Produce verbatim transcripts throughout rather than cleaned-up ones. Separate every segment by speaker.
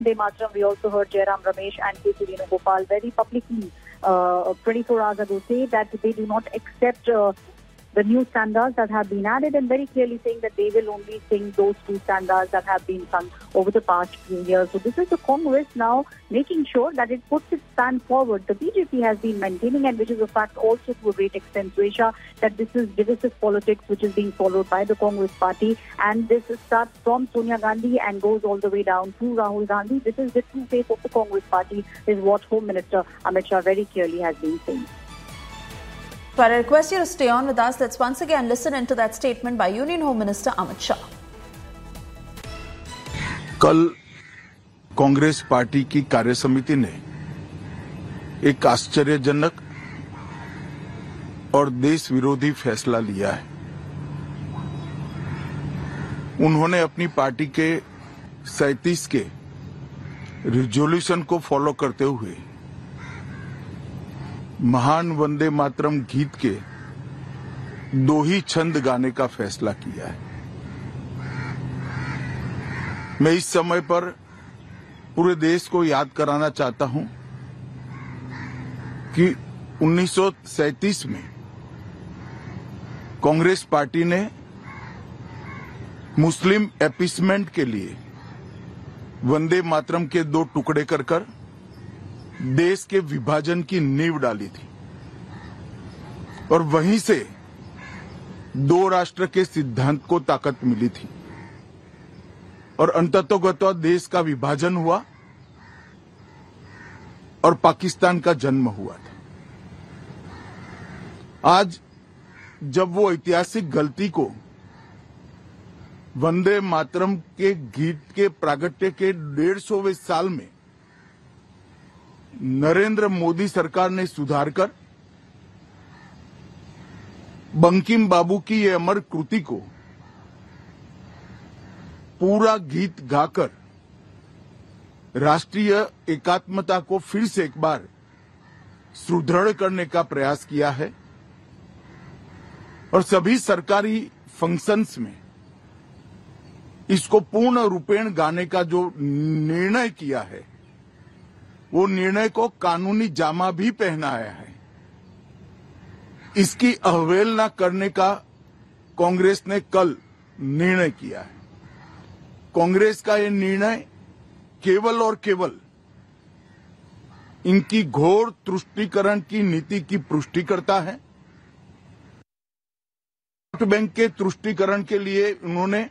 Speaker 1: Vande Mataram, we also heard Jairam Ramesh and K C Venugopal very publicly uh, twenty-four hours ago say that they do not accept uh, the new standards that have been added, and very clearly saying that they will only sing those two standards that have been sung over the past few years. So this is the Congress now making sure that it puts its stand forward. The B J P has been maintaining, and which is a fact also to a great extent, Suesha, that this is divisive politics which is being followed by the Congress party, and this starts from Sonia Gandhi and goes all the way down to Rahul Gandhi. This is the true face of the Congress party, is what Home Minister Amit Shah very clearly has been saying.
Speaker 2: So I request you to stay on with us. Let's once again listen into that statement by Union Home Minister Amit Shah.
Speaker 3: कल Congress party की कार्य समिति ने एक आश्चर्यजनक और देश विरोधी फैसला लिया है। उन्होंने अपनी पार्टी के सैंतीस के रिजोल्यूशन को फॉलो करते हुए महान वंदे मातरम गीत के दो ही छंद गाने का फैसला किया है। मैं इस समय पर पूरे देश को याद कराना चाहता हूं कि उन्नीस सौ सैंतीस में कांग्रेस पार्टी ने मुस्लिम अपीसमेंट के लिए वंदे मातरम के दो टुकड़े कर कर देश के विभाजन की नींव डाली थी, और वहीं से दो राष्ट्र के सिद्धांत को ताकत मिली थी, और अंततोगत्वा देश का विभाजन हुआ और पाकिस्तान का जन्म हुआ था। आज जब वो ऐतिहासिक गलती को वंदे मातरम के गीत के प्रागट्य के डेढ़ सौवें साल में नरेंद्र मोदी सरकार ने सुधार कर बंकिम बाबू की ये अमर कृति को पूरा गीत गाकर राष्ट्रीय एकात्मता को फिर से एक बार सुदृढ़ करने का प्रयास किया है, और सभी सरकारी फंक्शंस में इसको पूर्ण रूपेण गाने का जो निर्णय किया है, वो निर्णय को कानूनी जामा भी पहनाया है। इसकी अवहेलना करने का कांग्रेस ने कल निर्णय किया है। कांग्रेस का ये निर्णय केवल और केवल इनकी घोर तुष्टीकरण की नीति की पुष्टि करता है। वोट बैंक के तुष्टीकरण के लिए उन्होंने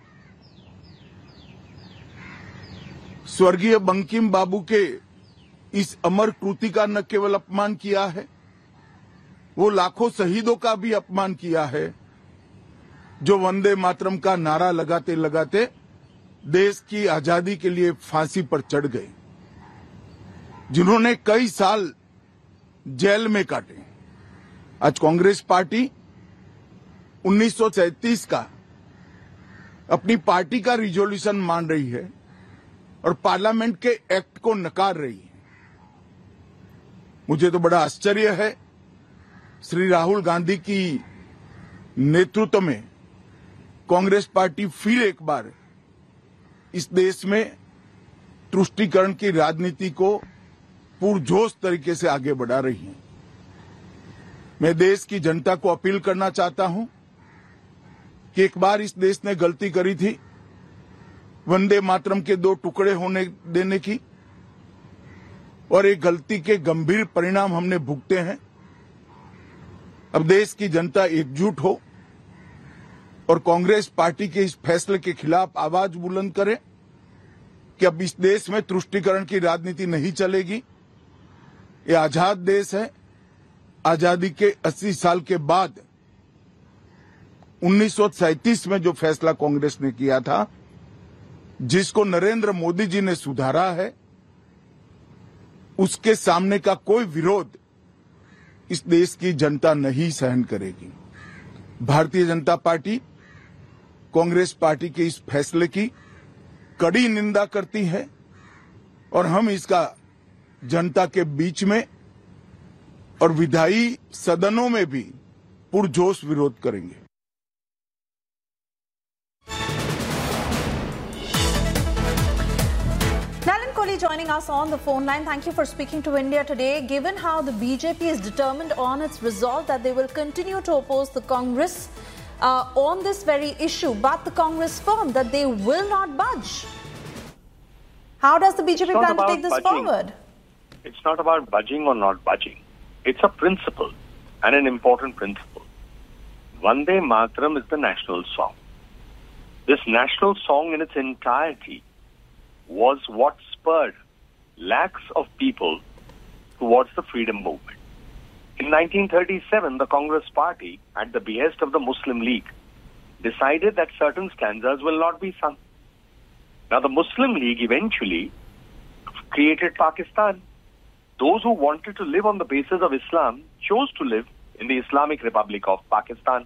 Speaker 3: स्वर्गीय बंकिम बाबू के इस अमर कृति का न केवल अपमान किया है, वो लाखों शहीदों का भी अपमान किया है, जो वंदे मातरम का नारा लगाते लगाते देश की आजादी के लिए फांसी पर चढ़ गए, जिन्होंने कई साल जेल में काटे। आज कांग्रेस पार्टी उन्नीस सौ सैंतीस का अपनी पार्टी का रिजोल्यूशन मान रही है और पार्लियामेंट के एक्ट को नकार रही है। मुझे तो बड़ा आश्चर्य है, श्री राहुल गांधी की नेतृत्व में कांग्रेस पार्टी फिर एक बार इस देश में तुष्टीकरण की राजनीति को पुरजोश तरीके से आगे बढ़ा रही है। मैं देश की जनता को अपील करना चाहता हूं कि एक बार इस देश ने गलती करी थी वंदे मातरम के दो टुकड़े होने देने की, और एक गलती के गंभीर परिणाम हमने भुगते हैं। अब देश की जनता एकजुट हो और कांग्रेस पार्टी के इस फैसले के खिलाफ आवाज बुलंद करे कि अब इस देश में तुष्टीकरण की राजनीति नहीं चलेगी। ये आजाद देश है। आजादी के अस्सी साल के बाद उन्नीस सौ सैंतीस में जो फैसला कांग्रेस ने किया था, जिसको नरेंद्र मोदी जी ने सुधारा है, उसके सामने का कोई विरोध इस देश की जनता नहीं सहन करेगी। भारतीय जनता पार्टी कांग्रेस पार्टी के इस फैसले की कड़ी निंदा करती है, और हम इसका जनता के बीच में और विधायी सदनों में भी पुरजोश विरोध करेंगे।
Speaker 2: joining us on the phone line. Thank you for speaking to India Today. Given how the B J P is determined on its resolve that they will continue to oppose the Congress uh, on this very issue, but the Congress firm that they will not budge. How does the B J P plan to take this
Speaker 4: budging.
Speaker 2: forward?
Speaker 4: It's not about budging or not budging. It's a principle, and an important principle. Vande Mataram is the national song. This national song in its entirety was what spurred lakhs of people towards the freedom movement. In nineteen thirty-seven, the Congress Party, at the behest of the Muslim League, decided that certain stanzas will not be sung. Now, the Muslim League eventually created Pakistan. Those who wanted to live on the basis of Islam chose to live in the Islamic Republic of Pakistan.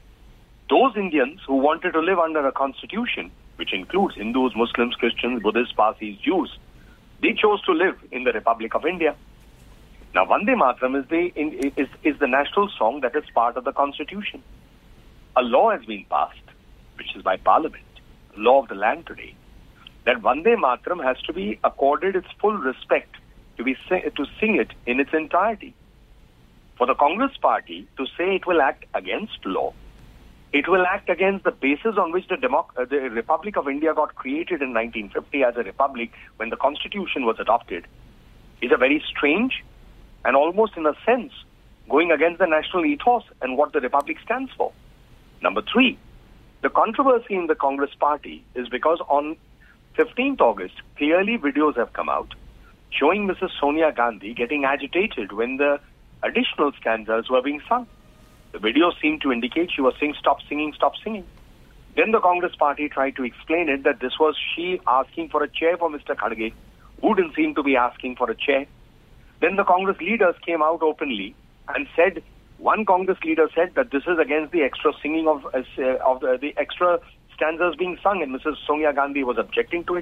Speaker 4: Those Indians who wanted to live under a constitution, which includes Hindus, Muslims, Christians, Buddhists, Parsis, Jews, they chose to live in the Republic of India. Now, Vande Mataram is the, is, is the national song that is part of the constitution. A law has been passed, which is by Parliament, law of the land today, that Vande Mataram has to be accorded its full respect to be to sing it in its entirety. For the Congress Party to say it will act against law, it will act against the basis on which the, Democ- uh, the Republic of India got created in nineteen fifty as a republic when the Constitution was adopted, is a very strange and almost in a sense going against the national ethos and what the Republic stands for. Number three, the controversy in the Congress Party is because on fifteenth August, clearly videos have come out showing Missus Sonia Gandhi getting agitated when the additional stanzas were being sung. The video seemed to indicate she was saying, stop singing, stop singing. Then the Congress Party tried to explain it that this was she asking for a chair for Mister Kharge, who didn't seem to be asking for a chair. Then the Congress leaders came out openly and said, one Congress leader said that this is against the extra singing of, uh, of the, the extra stanzas being sung, and Missus Sonia Gandhi was objecting to it.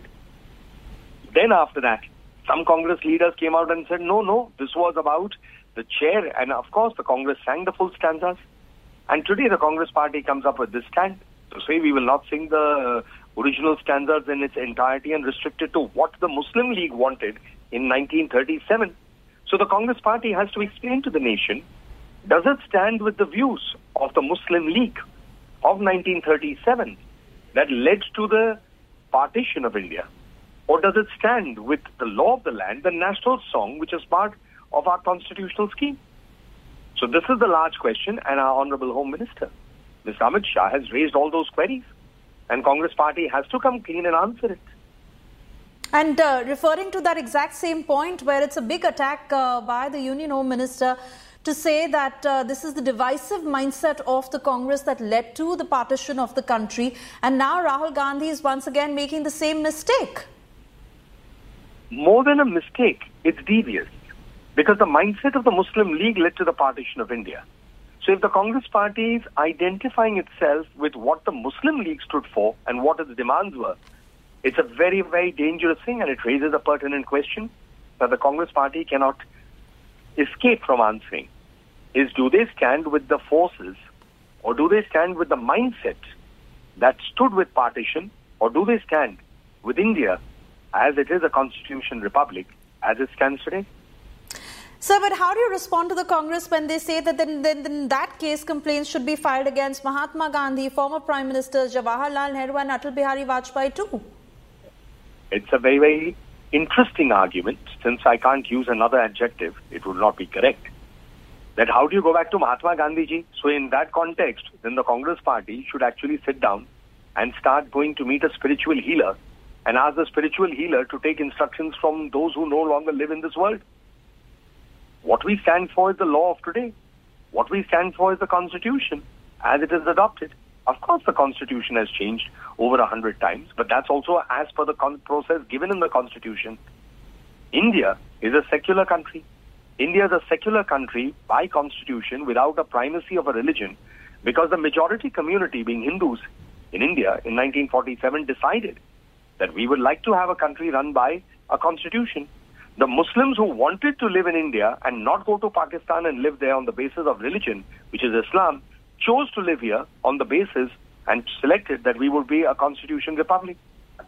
Speaker 4: Then after that, some Congress leaders came out and said, no, no, this was about the chair, and of course the Congress sang the full stanzas. And today the Congress Party comes up with this stand to say we will not sing the original stanzas in its entirety and restrict it to what the Muslim League wanted in nineteen thirty-seven. So the Congress Party has to explain to the nation, does it stand with the views of the Muslim League of nineteen thirty-seven that led to the partition of India? Or does it stand with the law of the land, the national song, which is part of our constitutional scheme? So this is the large question, and our Honorable Home Minister, Mister Amit Shah, has raised all those queries, and Congress Party has to come clean and answer it.
Speaker 2: And uh, referring to that exact same point where it's a big attack uh, by the Union Home Minister to say that uh, this is the divisive mindset of the Congress that led to the partition of the country, and now Rahul Gandhi is once again making the same mistake.
Speaker 4: More than a mistake, it's devious. Because the mindset of the Muslim League led to the partition of India. So if the Congress Party is identifying itself with what the Muslim League stood for and what its demands were, it's a very, very dangerous thing, and it raises a pertinent question that the Congress Party cannot escape from answering. Is do they stand with the forces, or do they stand with the mindset that stood with partition, or do they stand with India as it is a constitution republic as it stands today?
Speaker 2: Sir, but how do you respond to the Congress when they say that then, then, then in that case complaints should be filed against Mahatma Gandhi, former Prime Ministers Jawaharlal Nehru and Atal Bihari Vajpayee too?
Speaker 4: It's a very, very interesting argument. Since I can't use another adjective, it would not be correct. That how do you go back to Mahatma Gandhi ji? So in that context, then the Congress Party should actually sit down and start going to meet a spiritual healer and ask the spiritual healer to take instructions from those who no longer live in this world. What we stand for is the law of today. What we stand for is the Constitution as it is adopted. Of course, the Constitution has changed over a hundred times, but that's also as per the con- process given in the Constitution. India is a secular country. India is a secular country by Constitution without a primacy of a religion, because the majority community, being Hindus in India in nineteen forty-seven, decided that we would like to have a country run by a constitution. The Muslims who wanted to live in India and not go to Pakistan and live there on the basis of religion, which is Islam, chose to live here on the basis and selected that we would be a constitution republic. That's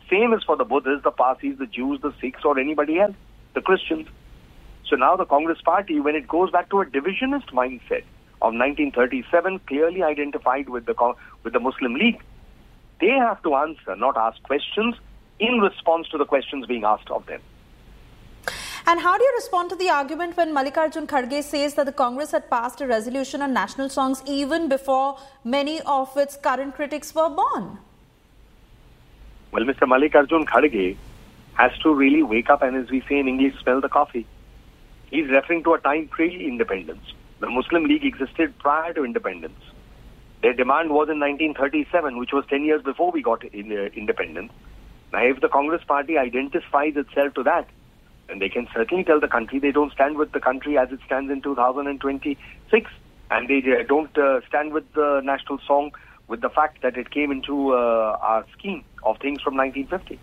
Speaker 4: Same as for the Buddhists, the Parsis, the Jews, the Sikhs, or anybody else, the Christians. So now the Congress party, when it goes back to a divisionist mindset of nineteen thirty-seven, clearly identified with the with the Muslim League, they have to answer, not ask questions in response to the questions being asked of them.
Speaker 2: And how do you respond to the argument when Mallikarjun Kharge says that the Congress had passed a resolution on national songs even before many of its current critics were born?
Speaker 4: Well, Mister Mallikarjun Kharge has to really wake up and, as we say in English, smell the coffee. He's referring to a time pre-independence. The Muslim League existed prior to independence. Their demand was in nineteen thirty-seven, which was ten years before we got in, uh, independence. Now, if the Congress party identifies itself to that, then they can certainly tell the country they don't stand with the country as it stands in two thousand twenty-six. And they uh, don't uh, stand with the national song with the fact that it came into uh, our scheme of things from nineteen fifty.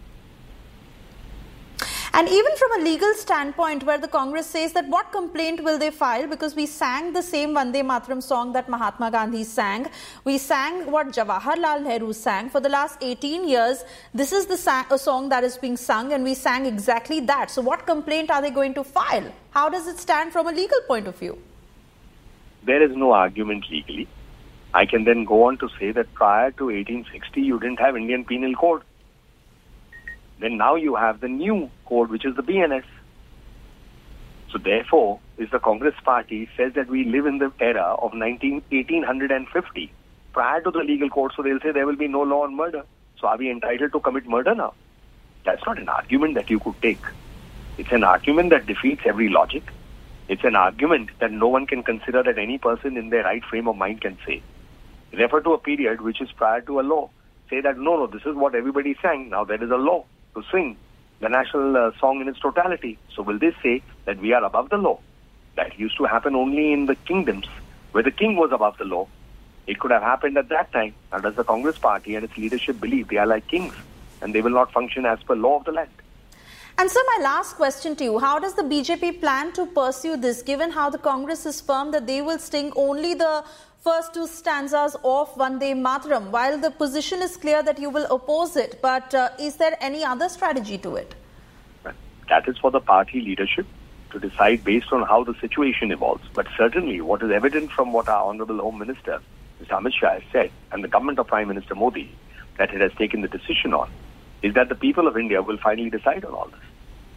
Speaker 2: And even from a legal standpoint, where the Congress says that what complaint will they file, because we sang the same Vande Mataram song that Mahatma Gandhi sang. We sang what Jawaharlal Nehru sang. For the last eighteen years, this is the sang- a song that is being sung, and we sang exactly that. So what complaint are they going to file? How does it stand from a legal point of view?
Speaker 4: There is no argument legally. I can then go on to say that prior to eighteen sixty, you didn't have Indian Penal Code. Then now you have the new code, which is the B N S. So therefore, if the Congress party says that we live in the era of nineteen, eighteen fifty, prior to the legal code, so they'll say there will be no law on murder. So are we entitled to commit murder now? That's not an argument that you could take. It's an argument that defeats every logic. It's an argument that no one can consider that any person in their right frame of mind can say. Refer to a period which is prior to a law. Say that, no, no, this is what everybody sang. Now there is a law to sing the national uh, song in its totality. So will they say that we are above the law? That used to happen only in the kingdoms where the king was above the law. It could have happened at that time. Now does the Congress party and its leadership believe they are like kings and they will not function as per law of the land?
Speaker 2: And so my last question to you, how does the B J P plan to pursue this, given how the Congress is firm that they will sing only the first two stanzas of Vande Mataram, while the position is clear that you will oppose it, but uh, is there any other strategy to it?
Speaker 4: That is for the party leadership to decide based on how the situation evolves. But certainly what is evident from what our Honorable Home Minister, Mister Amit Shah, has said, and the government of Prime Minister Modi, that it has taken the decision on, is that the people of India will finally decide on all this.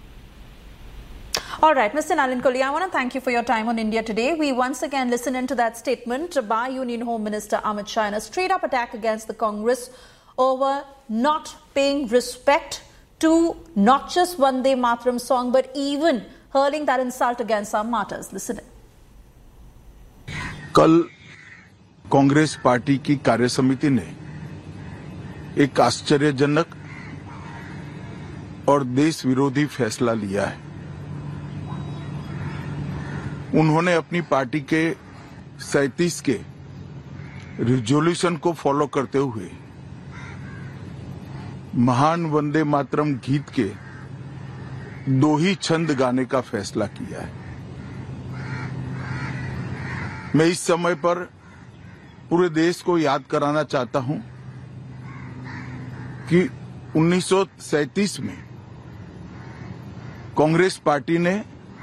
Speaker 2: All right, Mister Nalin Kohli, I want to thank you for your time on India Today. We once again listen into that statement by Union Home Minister Amit Shah in a straight-up attack against the Congress over not paying respect to not just Vande Mataram song, but even hurling that insult against our martyrs. Listen in.
Speaker 3: कल Congress party की कार्य समिति ने एक आश्चर्यजनक और देश विरोधी फैसला लिया है। उन्होंने अपनी पार्टी के सैंतीस के रिजोल्यूशन को फॉलो करते हुए महान वंदे मातरम गीत के दो ही छंद गाने का फैसला किया है। मैं इस समय पर पूरे देश को याद कराना चाहता हूं कि उन्नीस सौ सैंतीस में कांग्रेस पार्टी ने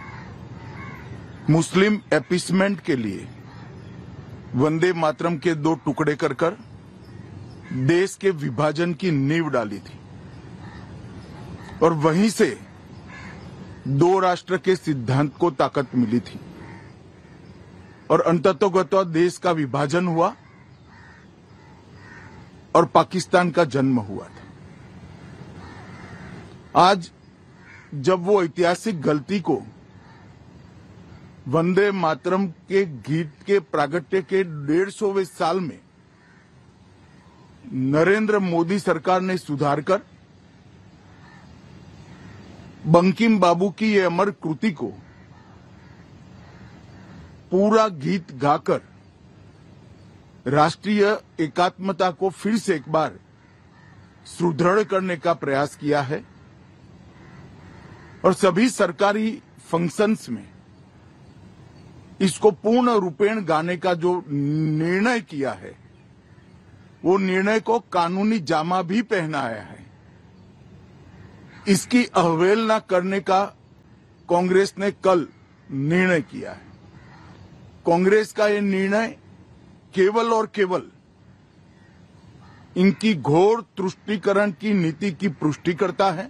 Speaker 3: मुस्लिम अपीसमेंट के लिए वंदे मातरम के दो टुकड़े कर कर देश के विभाजन की नींव डाली थी और वहीं से दो राष्ट्र के सिद्धांत को ताकत मिली थी और अंततोगत्वा देश का विभाजन हुआ और पाकिस्तान का जन्म हुआ था। आज जब वो ऐतिहासिक गलती को वंदे मातरम के गीत के प्रागट्य के डेढ़ सौवें साल में नरेंद्र मोदी सरकार ने सुधार कर बंकिम बाबू की ये अमर कृति को पूरा गीत गाकर राष्ट्रीय एकात्मता को फिर से एक बार सुदृढ़ करने का प्रयास किया है और सभी सरकारी फंक्शंस में इसको पूर्ण रूपेण गाने का जो निर्णय किया है वो निर्णय को कानूनी जामा भी पहनाया है इसकी अवहेलना करने का कांग्रेस ने कल निर्णय किया है। कांग्रेस का यह निर्णय केवल और केवल इनकी घोर तुष्टीकरण की नीति की पुष्टि करता है।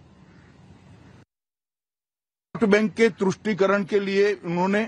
Speaker 3: वोट बैंक के तुष्टीकरण के लिए उन्होंने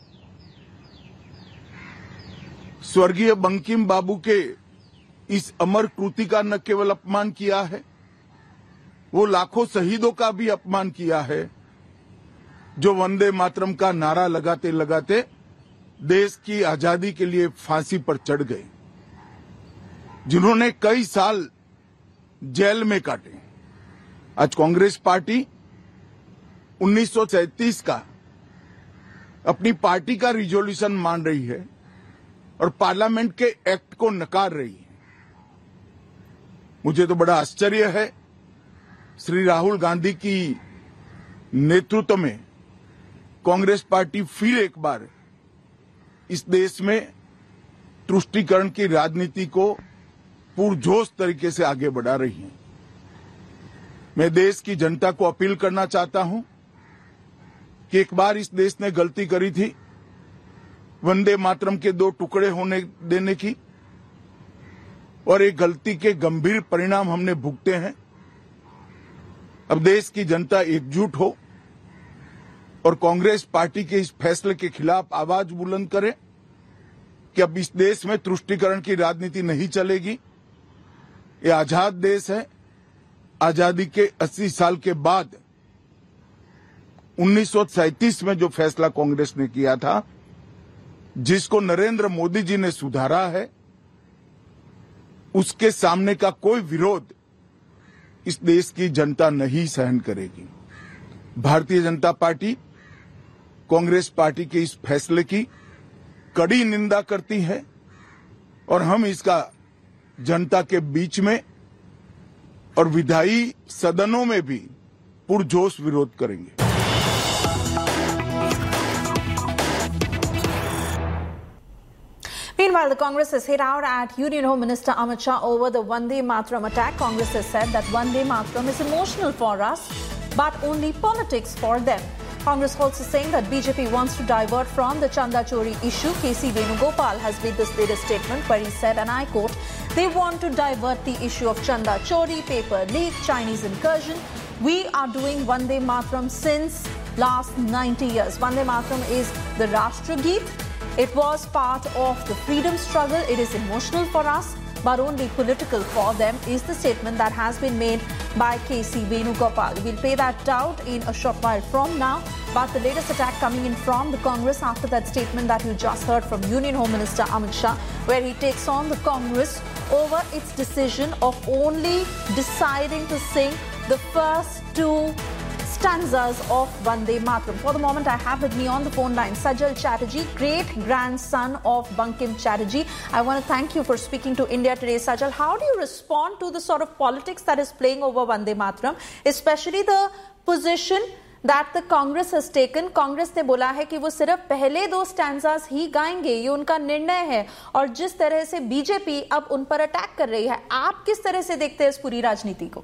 Speaker 3: स्वर्गीय बंकिम बाबू के इस अमर कृति का न केवल अपमान किया है, वो लाखों शहीदों का भी अपमान किया है जो वंदे मातरम का नारा लगाते लगाते देश की आजादी के लिए फांसी पर चढ़ गए, जिन्होंने कई साल जेल में काटे। आज कांग्रेस पार्टी उन्नीस सौ सैंतीस का अपनी पार्टी का रिजोल्यूशन मान रही है और पार्लियामेंट के एक्ट को नकार रही है। मुझे तो बड़ा आश्चर्य है, श्री राहुल गांधी की नेतृत्व में कांग्रेस पार्टी फिर एक बार इस देश में तुष्टीकरण की राजनीति को पुरजोश तरीके से आगे बढ़ा रही है। मैं देश की जनता को अपील करना चाहता हूं कि एक बार इस देश ने गलती करी थी वंदे मातरम के दो टुकड़े होने देने की, और एक गलती के गंभीर परिणाम हमने भुगते हैं। अब देश की जनता एकजुट हो और कांग्रेस पार्टी के इस फैसले के खिलाफ आवाज बुलंद करे कि अब इस देश में तुष्टीकरण की राजनीति नहीं चलेगी। ये आजाद देश है। आजादी के अस्सी साल के बाद उन्नीस सौ सैंतीस में जो फैसला कांग्रेस ने किया था, जिसको नरेंद्र मोदी जी ने सुधारा है, उसके सामने का कोई विरोध इस देश की जनता नहीं सहन करेगी। भारतीय जनता पार्टी कांग्रेस पार्टी के इस फैसले की कड़ी निंदा करती है और हम इसका जनता के बीच में और विधायी सदनों में भी पुरजोश विरोध करेंगे।
Speaker 2: Meanwhile, the Congress has hit out at Union Home Minister Amit Shah over the Vande Mataram attack. Congress has said that Vande Mataram is emotional for us, but only politics for them. Congress also saying that B J P wants to divert from the Chanda Chori issue. K C Venugopal has made this latest statement where he said, and I quote, they want to divert the issue of Chanda Chori, paper leak, Chinese incursion. We are doing Vande Mataram since last ninety years. Vande Mataram is the Rashtra Geet. It was part of the freedom struggle. It is emotional for us, but only political for them, is the statement that has been made by K C Venugopal. We'll play that out in a short while from now. But the latest attack coming in from the Congress after that statement that you just heard from Union Home Minister Amit Shah, where he takes on the Congress over its decision of only deciding to sing the first two stanzas of Vande Mataram. For the moment, I have with me on the phone line Sajal Chatterjee, great-grandson of Bankim Chatterjee. I want to thank you for speaking to India Today. Sajal, how do you respond to the sort of politics that is playing over Vande Mataram, especially the position that the Congress has taken? Congress ने बोला है कि वो सिर्फ पहले दो stanzas ही गाएंगे, ये उनका निर्णय है, और जिस तरह से बीजेपी अब उन पर अटैक कर रही है, आप किस तरह से देखते हैं इस पूरी राजनीति को?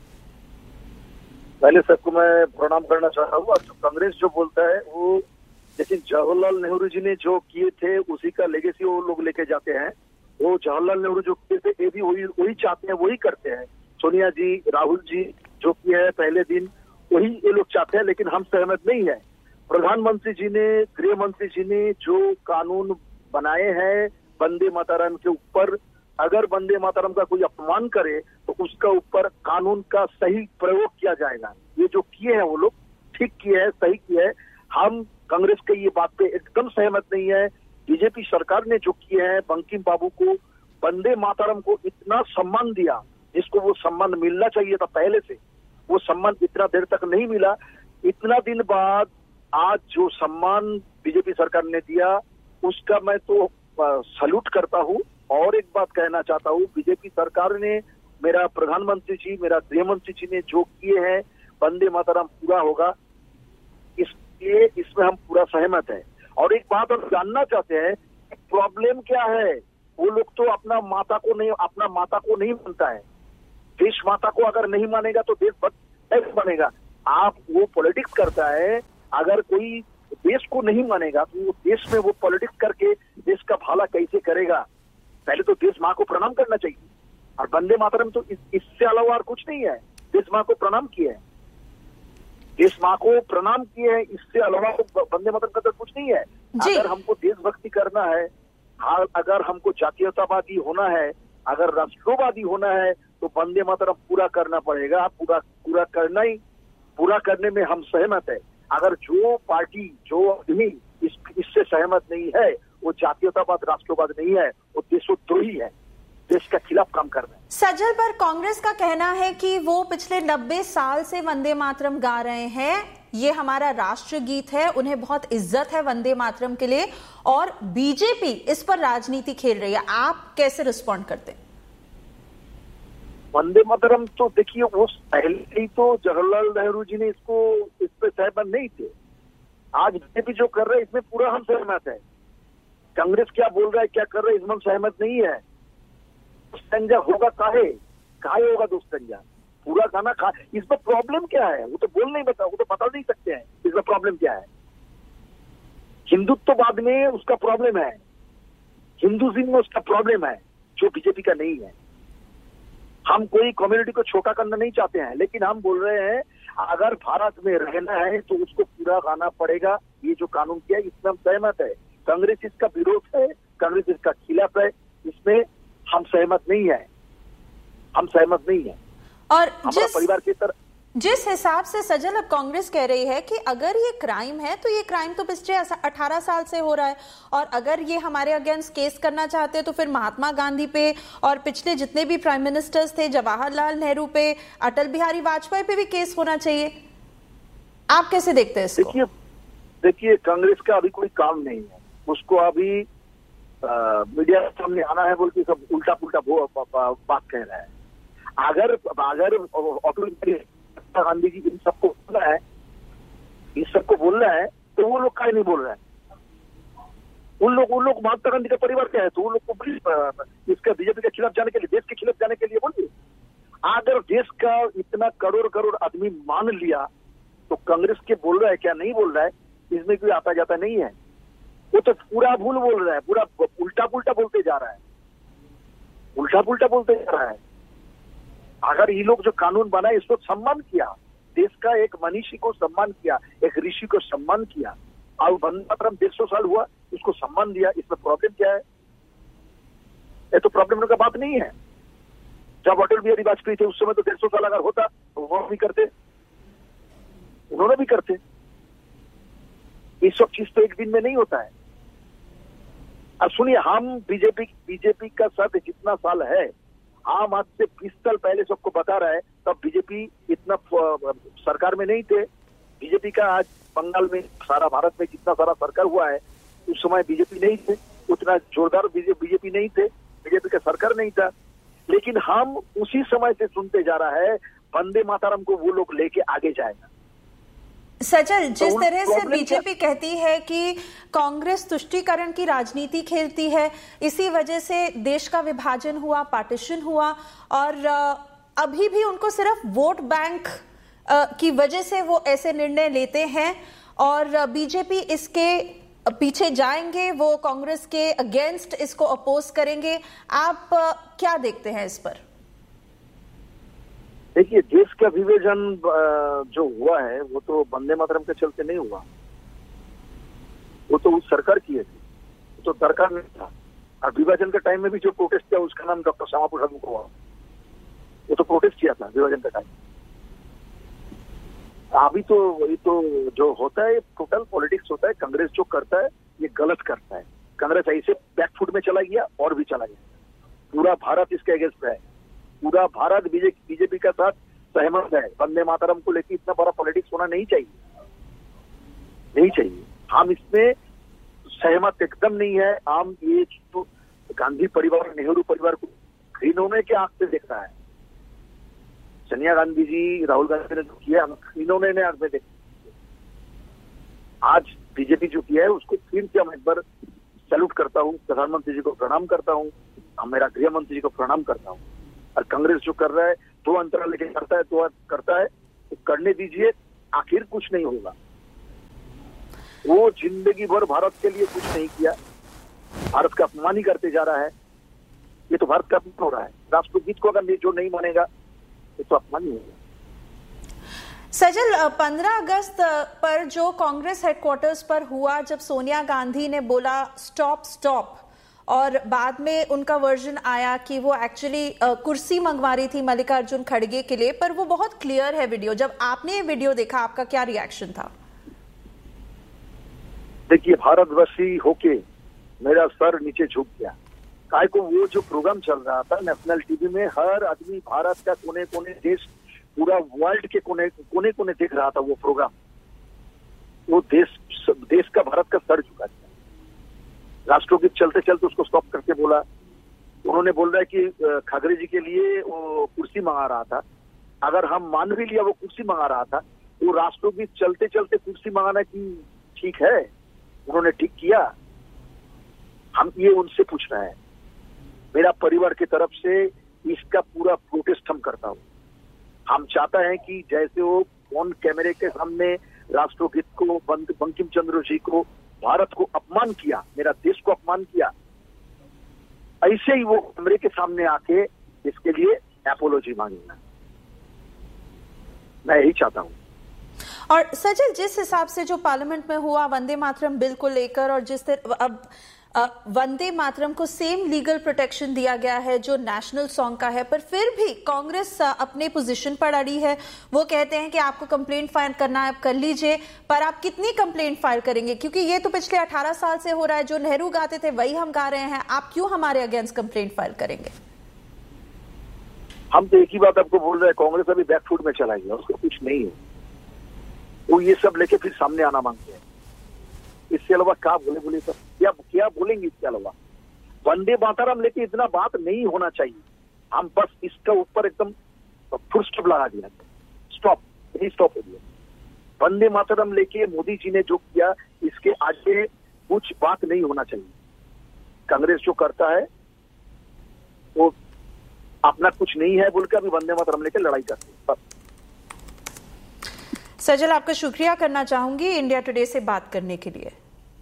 Speaker 5: पहले सबको मैं प्रणाम करना चाहता हूँ। जो कांग्रेस जो बोलता है वो, लेकिन जवाहरलाल नेहरू जी ने जो किए थे उसी का लेगेसी वो लोग लेके जाते हैं। वो जवाहरलाल नेहरू जो किए थे ये भी वही वही चाहते हैं, वही करते हैं। सोनिया जी, राहुल जी जो किए हैं पहले दिन, वही ये लोग चाहते हैं, लेकिन हम सहमत नहीं है। प्रधानमंत्री जी ने, गृह मंत्री जी ने जो कानून बनाए हैं वंदे मातरम के ऊपर, अगर वंदे मातरम का कोई अपमान करे तो उसका ऊपर कानून का सही प्रयोग किया जाएगा। ये जो किए हैं वो लोग ठीक किए हैं, सही किए हैं। हम कांग्रेस के ये बात पे एकदम सहमत नहीं है। बीजेपी सरकार ने जो किए हैं, बंकिम बाबू को, वंदे मातरम को इतना सम्मान दिया जिसको वो सम्मान मिलना चाहिए था पहले से, वो सम्मान इतना देर तक नहीं मिला। इतना दिन बाद आज जो सम्मान बीजेपी सरकार ने दिया उसका मैं तो सैल्यूट करता हूँ। और एक बात कहना चाहता हूँ, बीजेपी सरकार ने, मेरा प्रधानमंत्री जी, मेरा गृह मंत्री जी ने जो किए हैं, वंदे मातरम पूरा होगा, इसलिए इसमें हम पूरा सहमत है। और एक बात हम जानना चाहते हैं, प्रॉब्लम क्या है? वो लोग तो अपना माता को नहीं अपना माता को नहीं मानता है। देश माता को अगर नहीं मानेगा तो देश कैसे बनेगा? आप वो पॉलिटिक्स करता है, अगर कोई देश को नहीं मानेगा तो वो देश में वो पॉलिटिक्स करके देश का भला कैसे करेगा? पहले तो देश माँ को प्रणाम करना चाहिए। और वंदे मातरम तो इस, इससे अलावा और कुछ नहीं है। देश माँ को प्रणाम किया है, देश माँ को प्रणाम किए है, इससे अलावा तो वंदे मातरम का तो कुछ नहीं है। अगर हमको देशभक्ति करना है, अगर हमको जातीयतावादी होना है, अगर राष्ट्रवादी होना है, तो वंदे मातरम पूरा करना पड़ेगा। पूरा पूरा करना ही पूरा करने में हम सहमत है। अगर जो पार्टी, जो आदमी इस, इससे सहमत नहीं है, वो जातीयतावाद, राष्ट्रवाद नहीं है, वो देशोद्रोही है, देश के खिलाफ काम कर रहे हैं।
Speaker 2: सज्जल, पर कांग्रेस का कहना है कि वो पिछले नब्बे साल से वंदे मातरम गा रहे हैं, ये हमारा राष्ट्र गीत है, उन्हें बहुत इज्जत है वंदे मातरम के लिए, और बीजेपी इस पर राजनीति खेल रही है। आप कैसे रिस्पॉन्ड करते हैं?
Speaker 5: वंदे मातरम तो देखिए, वो पहले ही तो जवाहरलाल नेहरू जी ने इसको इस पे सहमत नहीं थे। आज बीजेपी जो कर रहा है इसमें पूरा हम सहमत है। कांग्रेस क्या बोल रहा है, क्या कर रहा है, इसमें हम सहमत नहीं है। दोस्तंजा होगा काहे काहे होगा दोस्तंजा, पूरा गाना खा। इसमें प्रॉब्लम क्या है वो तो बोल नहीं बता वो तो बता नहीं सकते हैं इसमें प्रॉब्लम क्या है। हिंदुत्ववाद में उसका प्रॉब्लम है, हिंदुइज्म में उसका प्रॉब्लम है, जो बीजेपी का नहीं है। हम कोई कम्युनिटी को छोटा करना नहीं चाहते हैं, लेकिन हम बोल रहे हैं अगर भारत में रहना है तो उसको पूरा गाना पड़ेगा। ये जो कानून किया है इसमें हम सहमत है। कांग्रेस इसका विरोध है, कांग्रेस इसका खिलाफ है, इसमें हम सहमत नहीं है, हम सहमत नहीं है।
Speaker 2: और
Speaker 5: हमारा परिवार की तरह
Speaker 2: जिस हिसाब से सजल अब कांग्रेस कह रही है कि अगर ये क्राइम है तो ये क्राइम तो पिछले अठारह साल से हो रहा है, और अगर ये हमारे अगेंस्ट केस करना चाहते हैं तो फिर महात्मा गांधी पे और पिछले जितने भी प्राइम मिनिस्टर्स थे, जवाहरलाल नेहरू पे, अटल बिहारी वाजपेयी पे भी केस होना चाहिए। आप कैसे देखते हैं इसको?
Speaker 5: देखिए देखिए कांग्रेस का अभी कोई काम नहीं है, उसको अभी आ, मीडिया के सामने आना है बोल के सब उल्टा पुल्टा बात कह रहा है। अगर अगर अटल गांधी जी इन सबको बोलना है, इन सबको बोलना है, तो वो लोग काहे नहीं बोल रहे हैं? उन लोग उन लोग महात्मा गांधी का परिवार क्या है, तो उन लोग को इसका बीजेपी के खिलाफ जाने के लिए, देश के खिलाफ जाने के लिए बोलिए। अगर देश का इतना करोड़ करोड़ आदमी मान लिया तो कांग्रेस के बोल रहा है क्या नहीं बोल रहा है, इसमें कोई आता जाता नहीं है। वो तो पूरा भूल बोल रहा है, पूरा उल्टा पुल्टा बोलते जा रहा है, उल्टा पुल्टा बोलते जा रहा है। अगर ये लोग जो कानून बनाए इसको सम्मान किया, देश का एक मनीषी को सम्मान किया, एक ऋषि को सम्मान किया, और वंदे मातरम डेढ़ सौ साल हुआ उसको सम्मान दिया, इसमें प्रॉब्लम क्या है? ये तो प्रॉब्लम का बात नहीं है। जब अटल बिहारी वाजपेयी थे उस समय तो डेढ़ सौ साल अगर होता तो वो भी करते, उन्होंने भी करते। ये सब चीज तो एक दिन में नहीं होता है। अब सुनिए, हम बीजेपी बीजेपी का साथ जितना साल है, हम आज से बीस साल पहले सबको बता रहा है, तब बीजेपी इतना सरकार में नहीं थे। बीजेपी का आज बंगाल में, सारा भारत में जितना सारा सरकार हुआ है, उस समय बीजेपी नहीं थे, उतना जोरदार बीजेपी नहीं थे, बीजेपी का सरकार नहीं था। लेकिन हम उसी समय से सुनते जा रहा है वंदे मातरम को वो लोग लेके आगे जाएगा।
Speaker 2: सजल, जिस तरह से बीजेपी कहती है कि कांग्रेस तुष्टीकरण की राजनीति खेलती है, इसी वजह से देश का विभाजन हुआ, पार्टीशन हुआ, और अभी भी उनको सिर्फ वोट बैंक की वजह से वो ऐसे निर्णय लेते हैं, और बीजेपी इसके पीछे जाएंगे, वो कांग्रेस के अगेंस्ट इसको अपोज करेंगे। आप क्या देखते हैं इस पर?
Speaker 5: देखिए, देश का विभाजन जो हुआ है वो तो वंदे मातरम के चलते नहीं हुआ, वो तो उस सरकार की है, तो सरकार नहीं था। और विभाजन के टाइम में भी जो प्रोटेस्ट किया उसका नाम डॉक्टर श्यामा प्रसाद मुखर्जी हुआ, वो तो प्रोटेस्ट किया था विभाजन के टाइम। अभी तो ये तो जो होता है टोटल पॉलिटिक्स होता है। कांग्रेस जो करता है ये गलत करता है। कांग्रेस ऐसे बैकफुट में चला गया और भी चला गया। पूरा भारत इसके अगेंस्ट है, पूरा भारत बीजेपी का साथ सहमत है। वंदे मातरम को लेकर इतना बड़ा पॉलिटिक्स होना नहीं चाहिए, नहीं चाहिए। हम इसमें सहमत एकदम नहीं है। हम ये तो गांधी परिवार, नेहरू परिवार को घृणा के आंख से देख रहा है। सोनिया गांधी जी, राहुल गांधी ने जो किया, हम घृणा आंख में देख। आज बीजेपी जो किया है उसको फिर से हम एक बार सैल्यूट करता हूँ। प्रधानमंत्री जी को प्रणाम करता हूँ, हम मेरा गृह मंत्री जी को प्रणाम करता हूँ। और कांग्रेस जो कर रहा है, दो अंतराल लेके करता है, दो करता है, तो करने दीजिए, आखिर कुछ नहीं होगा। वो जिंदगी भर भारत के लिए कुछ नहीं किया, भारत का अपमान ही करते जा रहा है। ये तो भारत का अपमान हो रहा है। राष्ट्रगीत को अगर जो नहीं मानेगा ये तो अपमान ही होगा।
Speaker 2: सजल, पंद्रह अगस्त पर जो कांग्रेस हेडक्वार्टर्स पर हुआ, जब सोनिया गांधी ने बोला स्टॉप स्टॉप, और बाद में उनका वर्जन आया कि वो एक्चुअली कुर्सी मंगवा रही थी मल्लिकार्जुन खड़गे के लिए, पर वो बहुत क्लियर है वीडियो। जब आपने ये वीडियो देखा, आपका क्या रिएक्शन था?
Speaker 5: देखिए, भारतवर्षी होके मेरा सर नीचे झुक गया। काय को वो जो प्रोग्राम चल रहा था नेशनल टीवी में, हर आदमी भारत का कोने कोने, देश पूरा वर्ल्ड के कोने कोने कोने देख रहा था वो प्रोग्राम। वो देश देश का, भारत का सर झुका दिया। राष्ट्रगीत चलते चलते उसको स्टॉप करके बोला। उन्होंने बोल रहा है कि खड़गे जी के लिए वो कुर्सी मंगा रहा था। अगर हम मान भी लिया वो कुर्सी मंगा रहा था, वो राष्ट्रगीत चलते चलते कुर्सी मंगाना की ठीक है? उन्होंने ठीक किया? हम ये उनसे पूछ रहे हैं। मेरा परिवार की तरफ से इसका पूरा प्रोटेस्ट हम करता हूँ। हम चाहता है कि जैसे वो ऑन कैमरे के सामने राष्ट्रगीत को, बंकिम चंद्र जी को, भारत को अपमान किया, मेरा देश को अपमान किया, ऐसे ही वो कैमरे के सामने आके इसके लिए एपोलॉजी मांगेगा। मैं यही चाहता हूँ।
Speaker 2: और सजल, जिस हिसाब से जो पार्लियामेंट में हुआ वंदे मातरम बिल को लेकर, और जिस तरह अब वंदे मातरम को सेम लीगल प्रोटेक्शन दिया गया है जो नेशनल सॉन्ग का है, पर फिर भी कांग्रेस अपने पोजीशन पर अड़ी है। वो कहते हैं कि आपको कंप्लेंट फाइल करना है, आप कर लीजिए, पर आप कितनी कंप्लेंट फाइल करेंगे? क्योंकि ये तो पिछले अठारह साल से हो रहा है, जो नेहरू गाते थे वही हम गा रहे हैं। आप क्यों हमारे अगेंस्ट कंप्लेंट फाइल करेंगे?
Speaker 5: हम तो एक ही बात आपको बोल रहे हैं, कांग्रेस अभी बैकफुट में चला गया, उसको कुछ नहीं है। वो ये सब लेके फिर सामने आना मांगते हैं। इसके अलावा क्या बोले बोले सर, क्या क्या बोलेंगे इसके अलावा? वंदे मातरम लेके इतना बात नहीं होना चाहिए। हम बस इसका ऊपर एकदम फुल स्टॉप लगा दिया, स्टॉप, यही स्टॉप हो गया। वंदे मातरम लेके मोदी जी ने जो किया, इसके आगे कुछ बात नहीं होना चाहिए। कांग्रेस जो करता है वो अपना कुछ नहीं है बोल के अभी वंदे मातरम लेके लड़ाई करते हैं बस।
Speaker 2: सजल, आपका शुक्रिया करना चाहूंगी इंडिया टुडे से बात करने के लिए।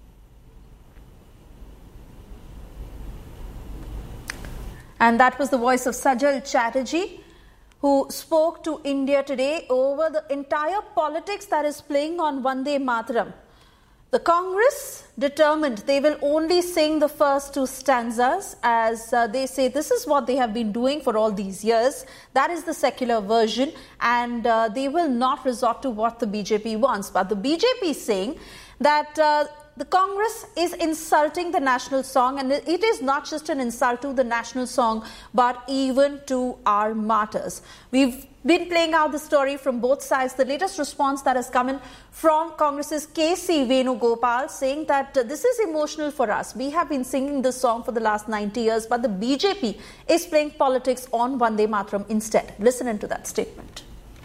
Speaker 2: And that was the voice of Sajal Chatterjee, who spoke to India Today over the entire politics that is playing on Vande Mataram. The Congress determined they will only sing the first two stanzas, as uh, they say this is what they have been doing for all these years. That is the secular version, and uh, they will not resort to what the B J P wants. But the B J P is saying that uh, the Congress is insulting the national song, and it is not just an insult to the national song, but even to our martyrs. We've been playing out the story from both sides. The latest response that has come in from Congress's K C Venugopal, saying that uh, this is emotional for us. We have been singing this song for the last ninety years, but the B J P is playing politics on Vande Mataram instead. Listen into that statement.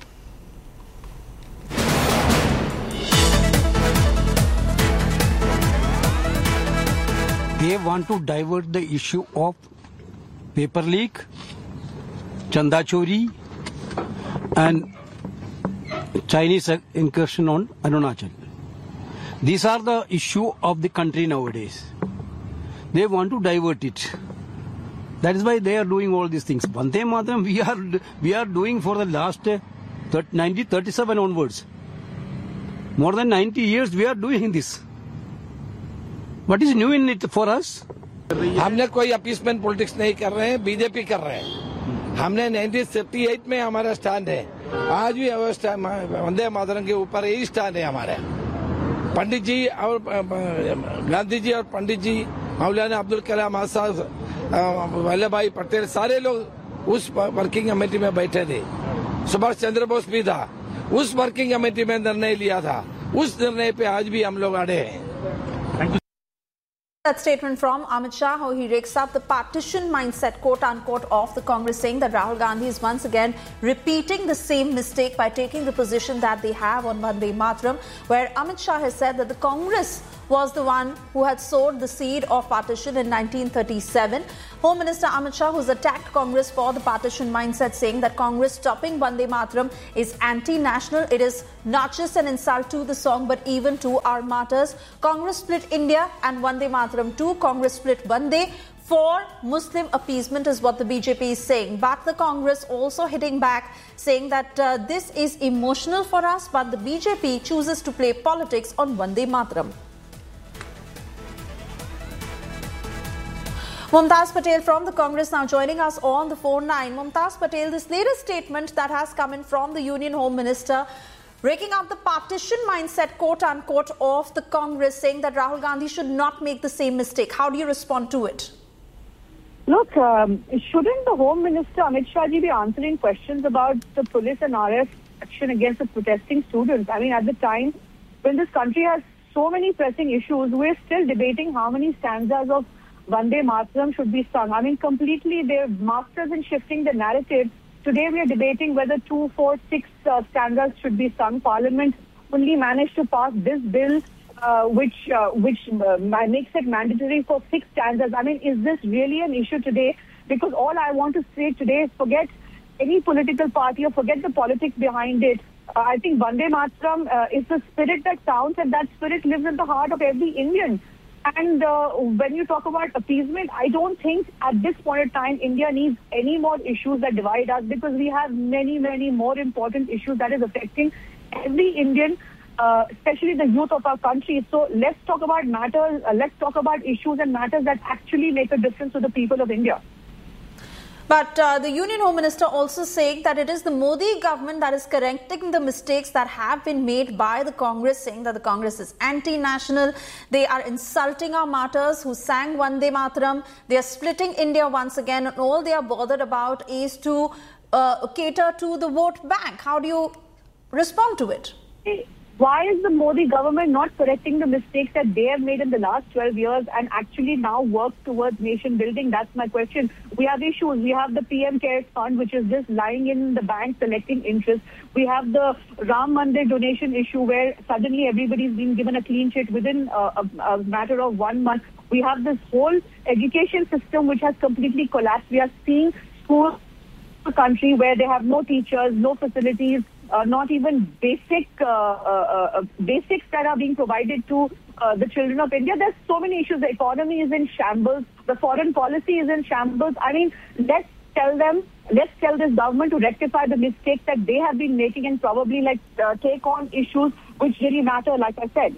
Speaker 6: They want to divert the issue of paper leak, chanda chori, and Chinese incursion on Arunachal. These are the issue of the country nowadays. They want to divert it. That is why they are doing all these things. Vande Mataram we are we are doing for the last uh, nineteen thirty-seven onwards. More than ninety years we are doing this. What is new in it for us?
Speaker 7: हमने कोई appeasement politics नहीं कर रहे हैं, BJP कर रहे हैं। हमने नाइनटीन सेवेंटी एट में हमारा स्टैंड है, आज भी वंदे मातरम के ऊपर यही स्टैंड है हमारे। पंडित जी और गांधी जी और पंडित जी, मौलाना अब्दुल कलाम आजाद, वल्लभ भाई पटेल, सारे लोग उस वर्किंग कमेटी में बैठे थे। सुभाष चंद्र बोस भी था, उस वर्किंग कमेटी में निर्णय लिया था। उस निर्णय पे आज भी हम लोग अड़े हैं।
Speaker 2: That statement from Amit Shah, how he rakes up the partition mindset, quote unquote, of the Congress, saying that Rahul Gandhi is once again repeating the same mistake by taking the position that they have on Vande Mataram, where Amit Shah has said that the Congress was the one who had sowed the seed of partition in nineteen thirty-seven. Home Minister Amit Shah, who's attacked Congress for the partition mindset, saying that Congress stopping Vande Mataram is anti-national. It is not just an insult to the song, but even to our martyrs. Congress split India and Vande Mataram too. Congress split Vande for Muslim appeasement is what the B J P is saying. But the Congress also hitting back, saying that uh, this is emotional for us, but the B J P chooses to play politics on Vande Mataram. Mumtaz Patel from the Congress now joining us on the phone line. Mumtaz Patel, this latest statement that has come in from the Union Home Minister, breaking up the partition mindset, quote unquote, of the Congress, saying that Rahul Gandhi should not make the same mistake. How do you respond to it?
Speaker 8: Look, um, shouldn't the Home Minister Amit Shah ji be answering questions about the police and R A F action against the protesting students? I mean, at the time when this country has so many pressing issues, we're still debating how many stanzas of Vande Mataram should be sung. I mean, completely they're masters in shifting the narrative. Today we are debating whether two, four, six uh, stanzas should be sung. Parliament only managed to pass this bill Uh, which uh, which uh, makes it mandatory for six stanzas. I mean, is this really an issue today? Because all I want to say today is forget any political party or forget the politics behind it. Uh, I think Vande Mataram uh, is the spirit that counts, and that spirit lives in the heart of every Indian. And uh, when you talk about appeasement, I don't think at this point in time India needs any more issues that divide us, because we have many, many more important issues that is affecting every Indian. Uh, especially the youth of our country. So let's talk about matters, uh, let's talk about issues and matters that actually make a difference to the people of India.
Speaker 2: But uh, the Union Home Minister also saying that it is the Modi government that is correcting the mistakes that have been made by the Congress, saying that the Congress is anti-national. They are insulting our martyrs who sang Vande Mataram. They are splitting India once again, and all they are bothered about is to uh, cater to the vote bank. How do you respond to it?
Speaker 8: Hey. Why is the Modi government not correcting the mistakes that they have made in the last twelve years and actually now work towards nation building? That's my question. We have issues. We have the P M CARES fund, which is just lying in the bank collecting interest. We have the Ram Mandir donation issue, where suddenly everybody's been given a clean sheet within uh, a, a matter of one month. We have this whole education system which has completely collapsed. We are seeing schools in the country where they have no teachers, no facilities, Uh, not even basic uh, uh, uh, basics that are being provided to uh, the children of India. There's so many issues. The economy is in shambles. The foreign policy is in shambles. I mean, let's tell them, let's tell this government to rectify the mistakes that they have been making and probably like uh, take on issues which really matter, like I said.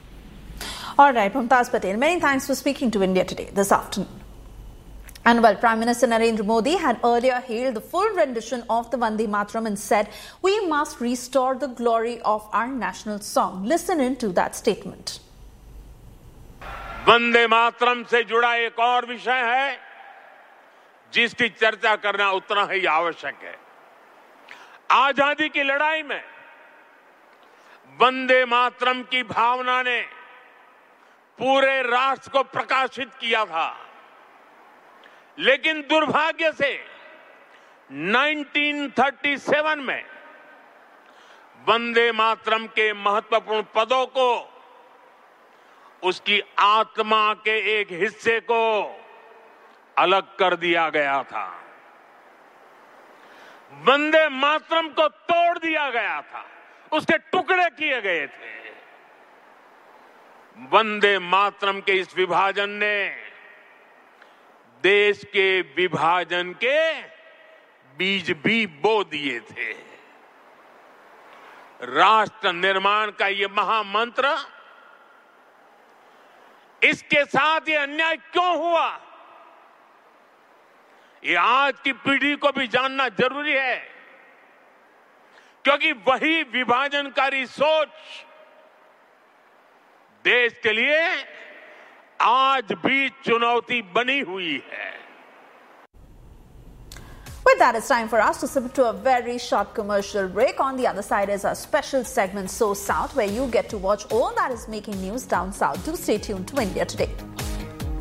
Speaker 2: All right, Mumtaz Patel, many thanks for speaking to India Today this afternoon. And while Prime Minister Narendra Modi had earlier hailed the full rendition of the Vande Mataram and said, we must restore the glory of our national song. Listen in to that statement.
Speaker 9: Vande Mataram से जुड़ा एक और विषय है जिसकी चर्चा करना उतना ही आवश्यक है। आजादी की लड़ाई में वंदे मातरम की भावना ने पूरे राष्ट्र को प्रकाशित किया था, लेकिन दुर्भाग्य से उन्नीस सौ सैंतीस में वंदे मातरम के महत्वपूर्ण पदों को, उसकी आत्मा के एक हिस्से को अलग कर दिया गया था। वंदे मातरम को तोड़ दिया गया था, उसके टुकड़े किए गए थे। वंदे मातरम के इस विभाजन ने देश के विभाजन के बीज भी बो दिए थे। राष्ट्र निर्माण का ये महामंत्र, इसके साथ ये अन्याय क्यों हुआ, ये आज की पीढ़ी को भी जानना जरूरी है, क्योंकि वही विभाजनकारी सोच देश के लिए आज भी चुनौती बनी हुई है।
Speaker 2: With that, it's time for us to slip to a very short commercial break. On the other side is our special segment, So South, where you get to watch all that is making news down south. Do stay tuned to India Today.